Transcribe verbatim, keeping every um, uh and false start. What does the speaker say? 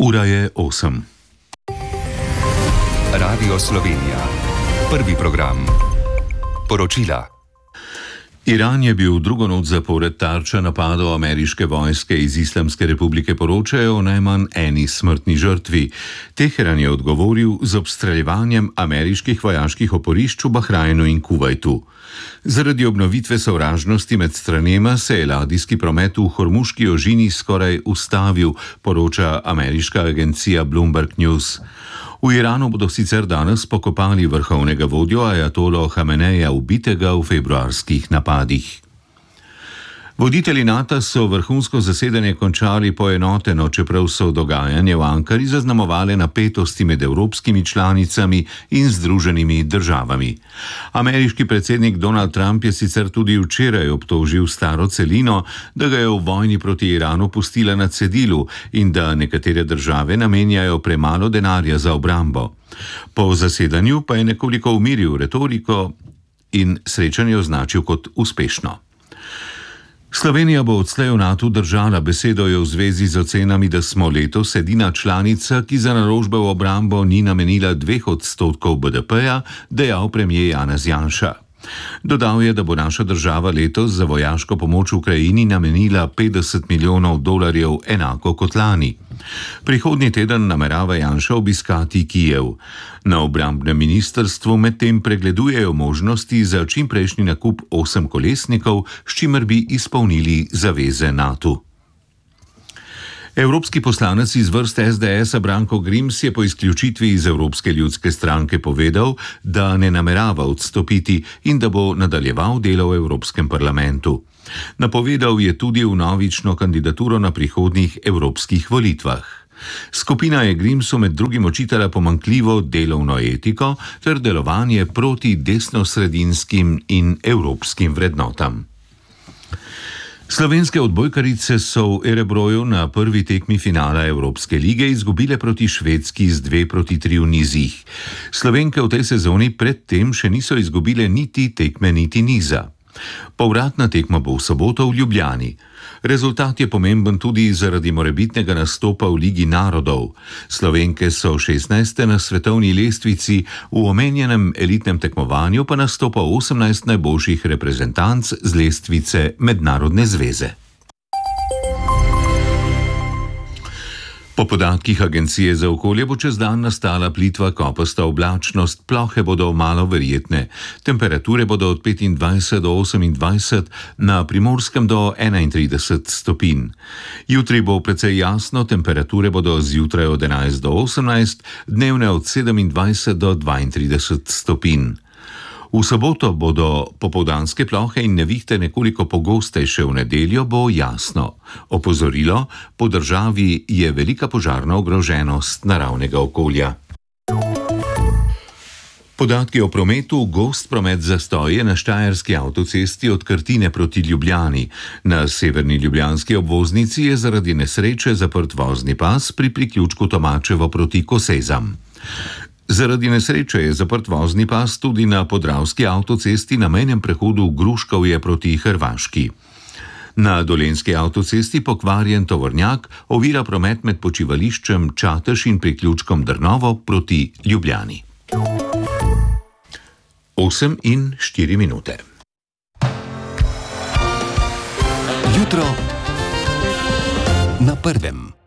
Ura je osem. Radio Slovenija. Prvi program. Poročila. Iran je bil drugo noč zapored tarča napadov ameriške vojske. Iz Islamske republike poročajo o najmanj eni smrtni žrtvi. Teheran je odgovoril z obstreljevanjem ameriških vojaških oporišč v Bahrajnu in Kuvajtu. Zaradi obnovitve sovražnosti med stranema se je ladijski promet v Hormuški ožini skoraj ustavil, poroča ameriška agencija Bloomberg News. V Iranu bodo sicer danes pokopali vrhovnega vodjo ajatolo Hameneja, ubitega v februarskih napadih. Voditelji NATO so vrhunsko zasedanje končali poenoteno, čeprav so dogajanje v Ankari zaznamovale napetosti med evropskimi članicami in združenimi državami. Ameriški predsednik Donald Trump je sicer tudi včeraj obtožil staro celino, da ga je v vojni proti Iranu pustila na cedilu in da nekatere države namenjajo premalo denarja za obrambo. Po zasedanju pa je nekoliko umiril retoriko in srečanje označil kot uspešno. Slovenija bo odslej v NATO držala. Besedo je v zvezi z ocenami, da smo letos edina članica, ki za naložbe v obrambo ni namenila dveh odstotkov B D P-ja, dejal premier Janez Janša. Dodal je, da bo naša država letos za vojaško pomoč Ukrajini namenila petdeset milijonov dolarjev, enako kot lani. Prihodnji teden namerava Janša obiskati Kijev. Na obrambnem ministrstvu medtem pregledujejo možnosti za čimprejšnji nakup osemkolesnikov, s čimer bi izpolnili zaveze NATO. Evropski poslanec iz vrst S D S-a Branko Grims je po izključitvi iz Evropske ljudske stranke povedal, da ne namerava odstopiti in da bo nadaljeval delo v Evropskem parlamentu. Napovedal je tudi vnovično kandidaturo na prihodnjih evropskih volitvah. Skupina je Grimsu med drugim očitala pomanjkljivo delovno etiko ter delovanje proti desnosredinskim in evropskim vrednotam. Slovenske odbojkarice so v Erebroju na prvi tekmi finala Evropske lige izgubile proti Švedski z dve proti tri v nizih. Slovenke v tej sezoni predtem še niso izgubile niti tekme, niti niza. Povratna tekma bo v soboto v Ljubljani. Rezultat je pomemben tudi zaradi morebitnega nastopa v Ligi narodov. Slovenke so šestnajste na svetovni lestvici, v omenjenem elitnem tekmovanju pa nastopa osemnajst najboljših reprezentanc z lestvice Mednarodne zveze. Po podatkih Agencije za okolje bo čez dan nastala plitva kopasta oblačnost, plohe bodo malo verjetne. Temperature bodo od petindvajset do osemindvajset, na Primorskem do enaintrideset stopinj. Jutri bo precej jasno, temperature bodo zjutraj od enajst do osemnajst, dnevne od sedemindvajset do dvaintrideset stopinj. V soboto bodo popoldanske plohe in nevihte nekoliko pogostejše, v nedeljo bo jasno. Opozorilo, po državi je velika požarna ogroženost naravnega okolja. Podatki o prometu: gost promet zastoje na štajerski avtocesti od Krtine proti Ljubljani. Na severni ljubljanski obvoznici je zaradi nesreče zaprt vozni pas pri priključku Tomačevo proti Kosezam. Zaradi nesreče je zaprt vozni pas tudi na podravski avtocesti na mejnem prehodu Gruškovje proti Hrvaški. Na dolenjski avtocesti pokvarjen tovornjak ovira promet med počivališčem Čatež in priključkom Drnovo proti Ljubljani. osem in štiri minute. Jutro na prvem.